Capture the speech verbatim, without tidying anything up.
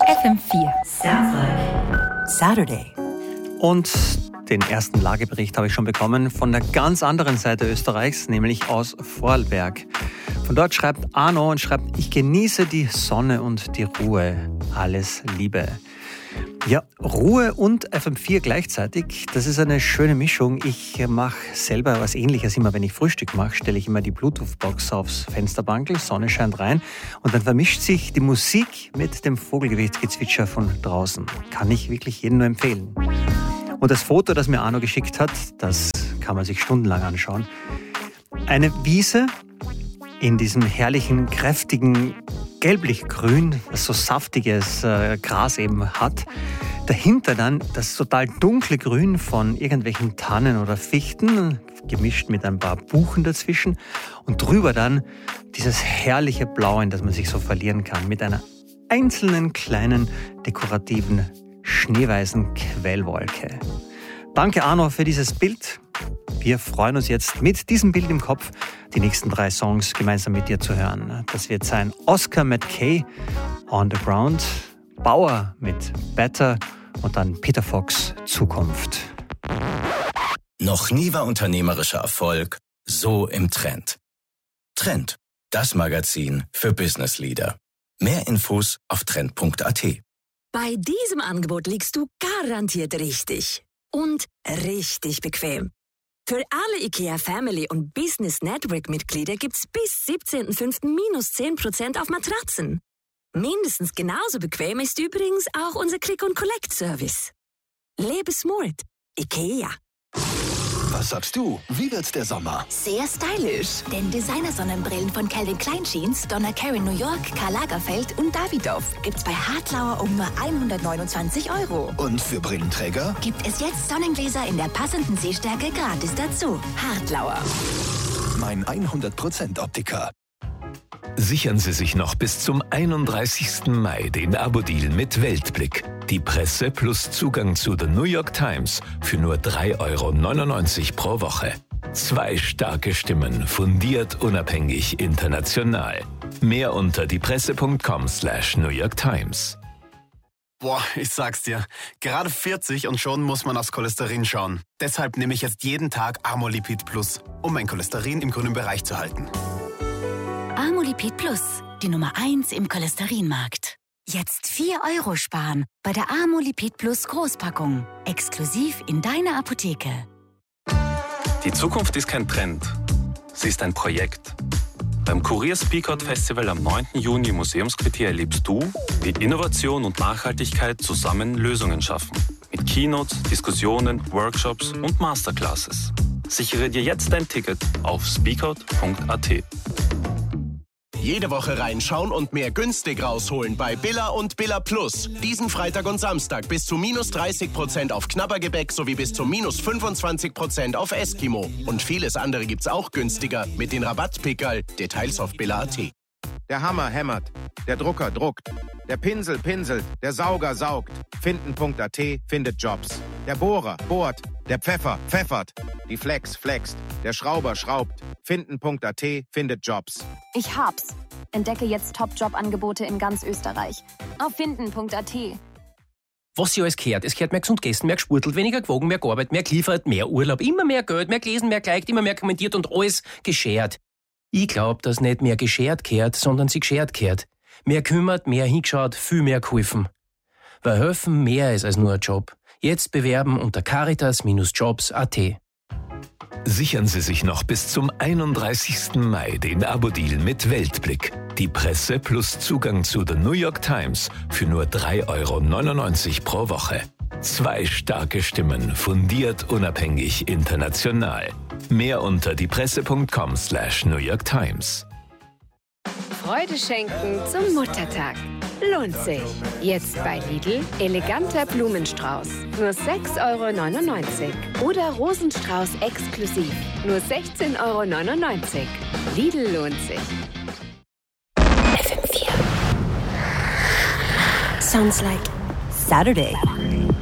F M vier. Sounds like Saturday. Und den ersten Lagebericht habe ich schon bekommen von der ganz anderen Seite Österreichs, nämlich aus Vorarlberg. Von dort schreibt Arno und schreibt: Ich genieße die Sonne und die Ruhe. Alles Liebe. Ja, Ruhe und F M vier gleichzeitig, das ist eine schöne Mischung. Ich mache selber was Ähnliches. Immer wenn ich Frühstück mache, stelle ich immer die Bluetooth-Box aufs Fensterbankel, Sonne scheint rein und dann vermischt sich die Musik mit dem Vogelgezwitscher von draußen. Kann ich wirklich jedem nur empfehlen. Und das Foto, das mir Arno geschickt hat, das kann man sich stundenlang anschauen. Eine Wiese in diesem herrlichen, kräftigen gelblich-grün, das so saftiges äh, Gras eben hat. Dahinter dann das total dunkle Grün von irgendwelchen Tannen oder Fichten, gemischt mit ein paar Buchen dazwischen. Und drüber dann dieses herrliche Blau, in das man sich so verlieren kann, mit einer einzelnen kleinen dekorativen schneeweißen Quellwolke. Danke Arno für dieses Bild. Wir freuen uns jetzt mit diesem Bild im Kopf, die nächsten drei Songs gemeinsam mit dir zu hören. Das wird sein Oscar McKay, On the Ground, Bauer mit Better und dann Peter Fox, Zukunft. Noch nie war unternehmerischer Erfolg so im Trend. Trend, das Magazin für Business Leader. Mehr Infos auf trend punkt a t. Bei diesem Angebot liegst du garantiert richtig. Und richtig bequem. Für alle IKEA Family und Business Network Mitglieder gibt's bis siebzehnten fünften minus zehn Prozent auf Matratzen. Mindestens genauso bequem ist übrigens auch unser Click-and-Collect-Service. Lebe smart. IKEA. Was sagst du? Wie wird's der Sommer? Sehr stylisch, denn Designer-Sonnenbrillen von Calvin Klein Jeans, Donna Karan New York, Karl Lagerfeld und Davidoff gibt's bei Hartlauer um nur hundertneunundzwanzig Euro. Und für Brillenträger? Gibt es jetzt Sonnengläser in der passenden Sehstärke gratis dazu. Hartlauer. Mein hundert Prozent Optiker. Sichern Sie sich noch bis zum einunddreißigsten Mai den Abo-Deal mit Weltblick. Die Presse plus Zugang zu The New York Times für nur drei Euro neunundneunzig pro Woche. Zwei starke Stimmen, fundiert, unabhängig, international. Mehr unter diepresse punkt com slash New York Times. Boah, ich sag's dir, gerade vierzig und schon muss man aufs Cholesterin schauen. Deshalb nehme ich jetzt jeden Tag Amolipid Plus, um mein Cholesterin im grünen Bereich zu halten. Amolipid Plus, die Nummer eins im Cholesterinmarkt. Jetzt vier Euro sparen bei der Amolipid Plus Großpackung. Exklusiv in deiner Apotheke. Die Zukunft ist kein Trend. Sie ist ein Projekt. Beim Kurier Speakout Festival am neunten Juni im Museumsquartier erlebst du, wie Innovation und Nachhaltigkeit zusammen Lösungen schaffen. Mit Keynotes, Diskussionen, Workshops und Masterclasses. Sichere dir jetzt dein Ticket auf speakout punkt a t. Jede Woche reinschauen und mehr günstig rausholen bei Billa und Billa Plus. Diesen Freitag und Samstag bis zu minus dreißig Prozent auf Knabbergebäck sowie bis zu minus fünfundzwanzig Prozent auf Eskimo. Und vieles andere gibt's auch günstiger mit den Rabattpickerl. Details auf Billa punkt a t. Der Hammer hämmert, der Drucker druckt, der Pinsel pinselt, der Sauger saugt. Finden punkt a t findet Jobs. Der Bohrer bohrt, der Pfeffer pfeffert, die Flex flext, der Schrauber schraubt. Finden punkt a t findet Jobs. Ich hab's. Entdecke jetzt Top-Jobangebote in ganz Österreich. Auf finden punkt a t. Was sie alles gehört. Es gehört mehr gesund gegessen, mehr gespurtelt, weniger gewogen, mehr gearbeitet, mehr geliefert, mehr Urlaub, immer mehr Geld, mehr gelesen, mehr geliked, immer mehr kommentiert und alles geschert. Ich glaub, dass nicht mehr geschert gehört, sondern sie geschert gehört. Mehr kümmert, mehr hingeschaut, viel mehr geholfen. Weil helfen mehr ist als nur ein Job. Jetzt bewerben unter caritas Jobs punkt a t. Sichern Sie sich noch bis zum einunddreißigsten Mai den Abo-Deal mit Weltblick. Die Presse plus Zugang zu The New York Times für nur drei Euro neunundneunzig pro Woche. Zwei starke Stimmen, fundiert, unabhängig, international. Mehr unter diepresse punkt com slash New York Times. Freude schenken zum Muttertag. Lohnt sich. Jetzt bei Lidl eleganter Blumenstrauß. Nur sechs Euro neunundneunzig. Oder Rosenstrauß exklusiv. Nur sechzehn Euro neunundneunzig. Lidl lohnt sich. F M vier. Sounds like Saturday.